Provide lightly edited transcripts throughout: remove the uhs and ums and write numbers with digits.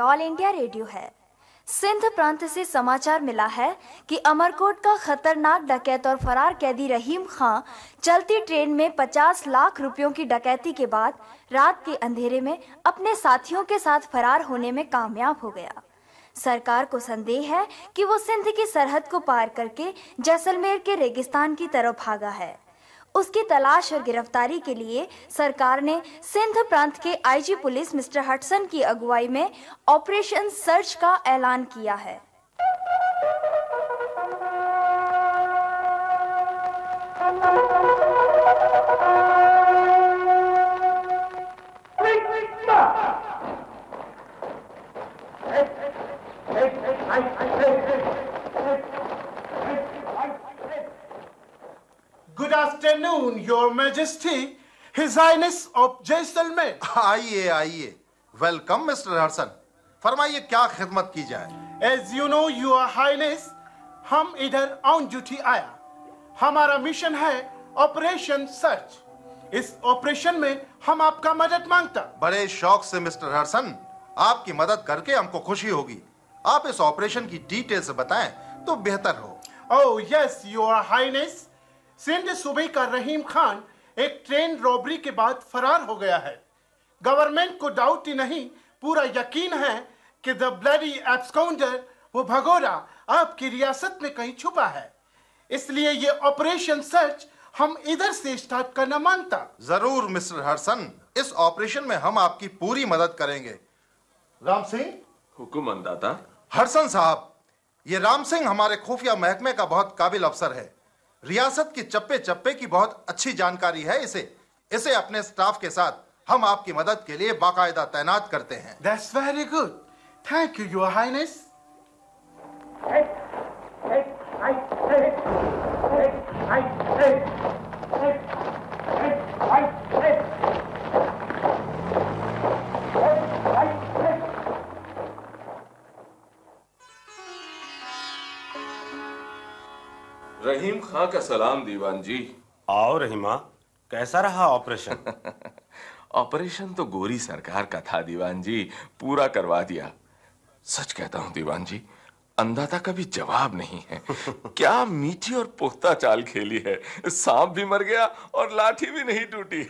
All India radio है। सिंध प्रांत से समाचार मिला है कि अमरकोट का खतरनाक डकैत और फरार कैदी रहीम खां चलती ट्रेन में 50 लाख रुपयों की डकैती के बाद रात के अंधेरे में अपने साथियों के साथ फरार होने में कामयाब हो गया। सरकार को संदेह है कि वो सिंध की सरहद को पार करके जैसलमेर के रेगिस्तान की तरफ भागा है। उसकी तलाश और गिरफ्तारी के लिए सरकार ने सिंध प्रांत के आईजी पुलिस मिस्टर हटसन की अगुवाई में ऑपरेशन सर्च का ऐलान किया है। Good afternoon, Your Majesty, His Highness of Jaisalmer. आइए आइए, वेलकम मिस्टर हडसन। फरमाइए क्या खिदमत की जाए। As you know, Your Highness, हम इधर ऑन ड्यूटी आया। हमारा मिशन है ऑपरेशन सर्च। इस ऑपरेशन में हम आपका मदद मांगता। बड़े शौक से मिस्टर हडसन, आपकी मदद करके हमको खुशी होगी। आप इस ऑपरेशन की डिटेल्स बताएं तो बेहतर हो। Oh yes, Your Highness, Sindh सूबे का रहीम खान एक ट्रेन रॉबरी के बाद फरार हो गया है। गवर्नमेंट को डाउट ही नहीं, पूरा यकीन है कि द ब्लडी एब्सकाउंडर, वो भगोड़ा आपकी रियासत में कहीं छुपा है। इसलिए ये ऑपरेशन सर्च हम इधर से स्टार्ट करना मांगता। जरूर मिस्टर हडसन, इस ऑपरेशन में हम आपकी पूरी मदद करेंगे। राम सिंह। हुकुम अंदाता। हडसन साहब, ये राम सिंह हमारे खुफिया महकमे का बहुत काबिल अफसर है। रियासत की चप्पे चप्पे की बहुत अच्छी जानकारी है इसे अपने स्टाफ के साथ हम आपकी मदद के लिए बाकायदा तैनात करते हैं। That's very good. Thank you, Your Highness. रहीम खां का सलाम दीवान जी। आओ रहीमा, कैसा रहा ऑपरेशन? ऑपरेशन तो गोरी सरकार का था दीवान जी, पूरा करवा दिया। सच कहता हूं दीवान जी, अंदाता का भी जवाब नहीं है। क्या मीठी और पुख्ता चाल खेली है। सांप भी मर गया और लाठी भी नहीं टूटी।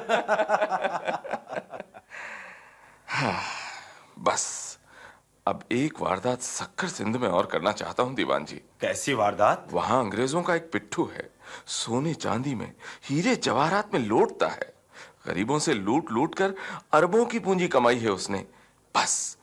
बस अब एक वारदात सक्कर सिंध में और करना चाहता हूं दीवान जी। कैसी वारदात? वहां अंग्रेजों का एक पिट्ठू है, सोने चांदी में, हीरे जवाहरात में लौटता है। गरीबों से लूट लूट कर अरबों की पूंजी कमाई है उसने। बस